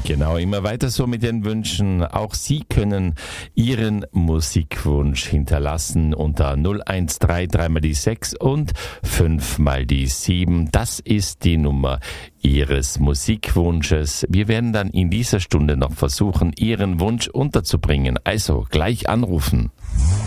Genau, immer weiter so mit den Wünschen. Auch Sie können Ihren Musikwunsch hinterlassen unter 013 3 mal die 6 und 5 mal die 7. Das ist die Nummer Ihres Musikwunsches. Wir werden dann in dieser Stunde noch versuchen, Ihren Wunsch unterzubringen. Also gleich anrufen.